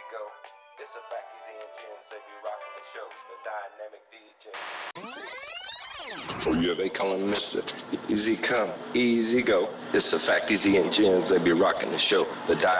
go. It's a fact Easy and Jens, they be rocking the show. The dynamic DJ. Oh yeah, they call him Mr. Easy Come, Easy Go. It's a fact Easy and Jens, they be rocking the show. The